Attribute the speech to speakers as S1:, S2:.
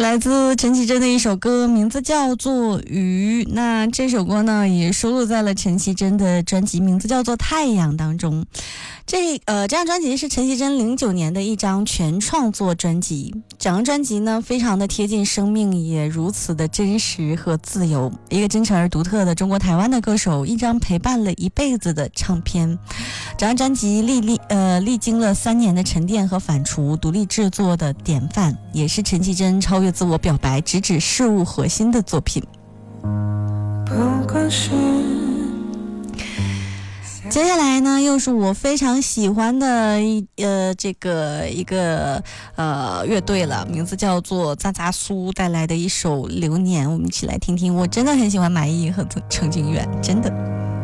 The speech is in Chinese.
S1: 来自陈绮贞的一首歌，名字叫做《鱼》。那这首歌呢，也收录在了陈绮贞的专辑，名字叫做《太阳》当中。这张专辑是陈绮贞09年的一张全创作专辑。整张专辑呢，非常的贴近生命，也如此的真实和自由。一个真诚而独特的中国台湾的歌手，一张陪伴了一辈子的唱片。整张专辑历经了3年的沉淀和反刍，独立制作的典范，也是陈绮贞超越自我表白、直指事物核心的作品。不管是接下来呢，又是我非常喜欢的一个乐队了，名字叫做扎扎苏带来的一首《流年》，我们一起来听听。我真的很喜欢马伊琍和程京远，真的。